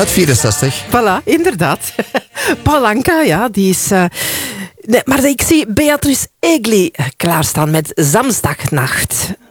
Uit 64. Voilà, inderdaad. Paul Anka, ja, die is... Nee, maar ik zie Beatrice Egli klaarstaan met Samstagnacht.